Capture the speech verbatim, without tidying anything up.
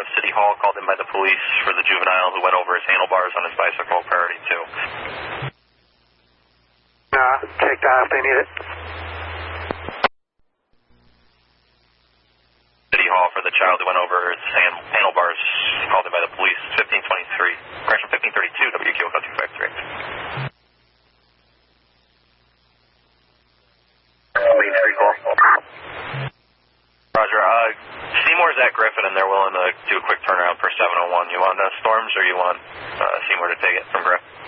of City Hall, called in by the police for the juvenile who went over his handlebars on his bicycle, priority two. Nah, take that if they need it. City Hall for the child who went over his hand, handlebars, called in by the police, fifteen twenty-three, correction, fifteen thirty-two, W Q two five three. Lead three call. Roger, uh, Seymour's at Griffin and they're willing to do a quick turnaround for seven oh one. You want uh, Storms or you want uh, Seymour to take it from Griffin?